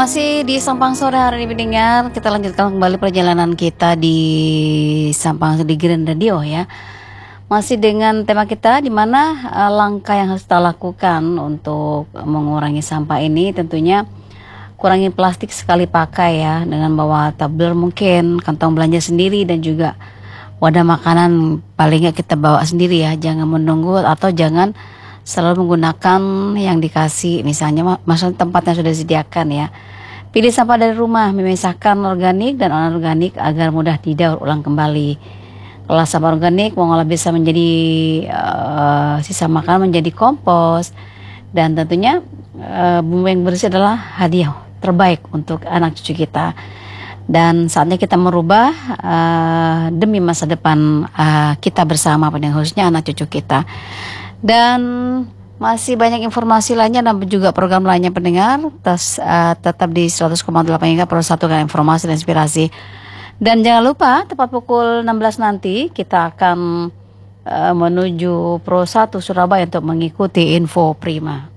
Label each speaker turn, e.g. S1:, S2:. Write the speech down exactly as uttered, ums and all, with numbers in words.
S1: Masih di Sampang Sore hari ini pendengar, kita lanjutkan kembali perjalanan kita di Sampang di Green Radio ya. Masih dengan tema kita di mana uh, langkah yang harus kita lakukan untuk mengurangi sampah ini, tentunya kurangi plastik sekali pakai ya, dengan bawa tumbler mungkin, kantong belanja sendiri, dan juga wadah makanan paling nggak kita bawa sendiri ya. Jangan menunggu atau jangan selalu menggunakan yang dikasih, misalnya maksudnya tempat yang sudah disediakan ya. Pilih sampah dari rumah, memisahkan organik dan anorganik agar mudah didaur ulang kembali. Kalau sampah organik mengolah bisa menjadi uh, sisa makanan menjadi kompos, dan tentunya uh, bumi yang bersih adalah hadiah terbaik untuk anak cucu kita. Dan saatnya kita merubah uh, demi masa depan uh, kita bersama, pada khususnya anak cucu kita. Dan masih banyak informasi lainnya dan juga program lainnya pendengar. Terus, uh, tetap di seratus koma delapan hingga persatukan informasi dan inspirasi. Dan jangan lupa tepat pukul enam belas nanti kita akan uh, menuju Pro satu Surabaya untuk mengikuti info prima.